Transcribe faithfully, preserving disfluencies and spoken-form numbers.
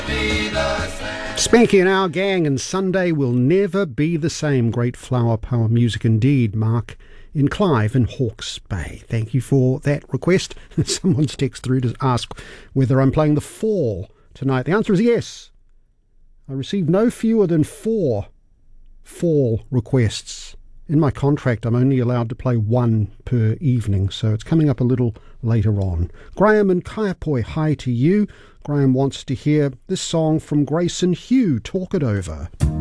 Spanky and our gang, and Sunday will never be the same. Great flower power music indeed. Mark in Clive in Hawke's Bay. Thank you for that request. Someone's text through to ask whether I'm playing The Fall tonight. The answer is yes. I received no fewer than four Fall requests. In my contract, I'm only allowed to play one per evening, so it's coming up a little later on. Graham and Kaiapoi, hi to you. Graham wants to hear this song from Grace and Hugh, Talk It Over.